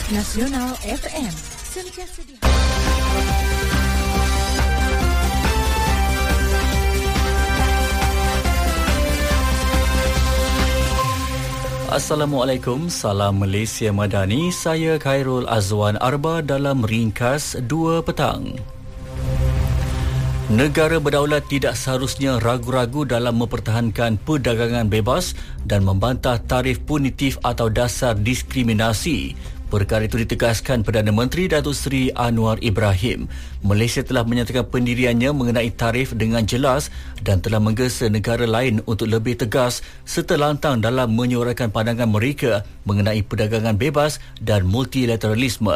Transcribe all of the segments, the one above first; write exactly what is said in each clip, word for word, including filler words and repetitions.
Nasional F M. Sentiasa di Assalamualaikum, salam Malaysia Madani. Saya Khairul Azwan Arba dalam ringkas dua petang. Negara berdaulat tidak seharusnya ragu-ragu dalam mempertahankan perdagangan bebas dan membantah tarif punitif atau dasar diskriminasi. Perkara itu ditegaskan Perdana Menteri Datuk Seri Anwar Ibrahim. Malaysia telah menyatakan pendiriannya mengenai tarif dengan jelas dan telah menggesa negara lain untuk lebih tegas serta lantang dalam menyuarakan pandangan mereka mengenai perdagangan bebas dan multilateralisme.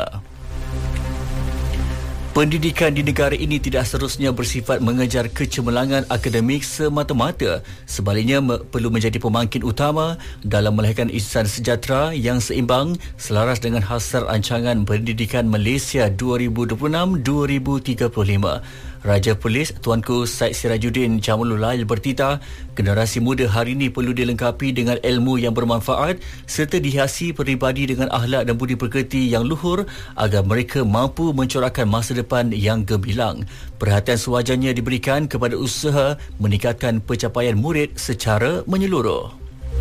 Pendidikan di negara ini tidak seterusnya bersifat mengejar kecemerlangan akademik semata-mata. Sebaliknya perlu menjadi pemangkin utama dalam melahirkan insan sejahtera yang seimbang selaras dengan hasrat rancangan pendidikan Malaysia dua ribu dua puluh enam hingga dua ribu tiga puluh lima. Raja Polis Tuanku Syed Sirajuddin Jamilul Lail bertitah, generasi muda hari ini perlu dilengkapi dengan ilmu yang bermanfaat serta dihiasi peribadi dengan akhlak dan budi pekerti yang luhur agar mereka mampu mencorakkan masa depan yang gemilang. Perhatian sewajarnya diberikan kepada usaha meningkatkan pencapaian murid secara menyeluruh.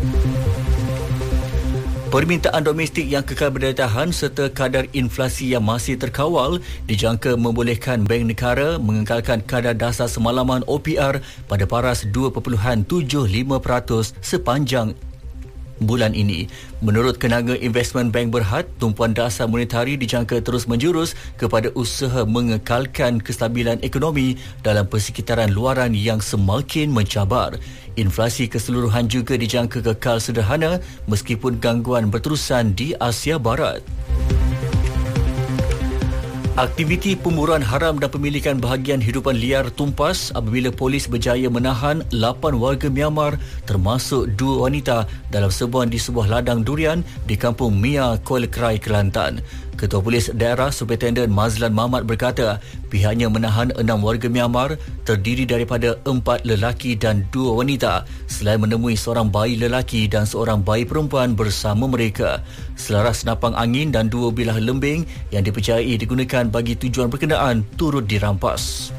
Permintaan domestik yang kekal berdaya tahan serta kadar inflasi yang masih terkawal dijangka membolehkan Bank Negara mengekalkan kadar dasar semalaman O P R pada paras dua perpuluhan tujuh lima peratus sepanjang bulan ini. Menurut Kenanga Investment Bank Berhad, tumpuan dasar monetari dijangka terus menjurus kepada usaha mengekalkan kestabilan ekonomi dalam persekitaran luaran yang semakin mencabar. Inflasi keseluruhan juga dijangka kekal sederhana meskipun gangguan berterusan di Asia Barat. Aktiviti pemburuan haram dan pemilikan bahagian hidupan liar tumpas apabila polis berjaya menahan lapan warga Myanmar termasuk dua wanita dalam serbuan di sebuah ladang durian di kampung Mia, Kuala Krai, Kelantan. Ketua Polis Daerah Superintendent Mazlan Mahmat berkata pihaknya menahan enam warga Myanmar terdiri daripada empat lelaki dan dua wanita selain menemui seorang bayi lelaki dan seorang bayi perempuan bersama mereka. Selaras senapang angin dan dua bilah lembing yang dipercayai digunakan bagi tujuan berkenaan turut dirampas.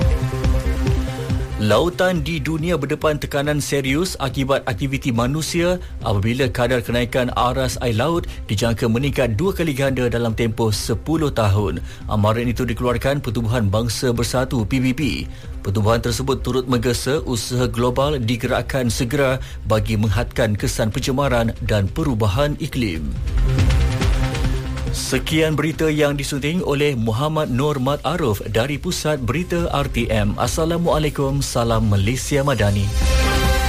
Lautan di dunia berdepan tekanan serius akibat aktiviti manusia apabila kadar kenaikan aras air laut dijangka meningkat dua kali ganda dalam tempoh sepuluh tahun. Amaran itu dikeluarkan Pertubuhan Bangsa Bersatu P B B. Pertubuhan tersebut turut menggesa usaha global digerakkan segera bagi menghadkan kesan pencemaran dan perubahan iklim. Sekian berita yang disunting oleh Muhammad Nur Mat Aruf dari Pusat Berita R T M. Assalamualaikum, salam Malaysia Madani.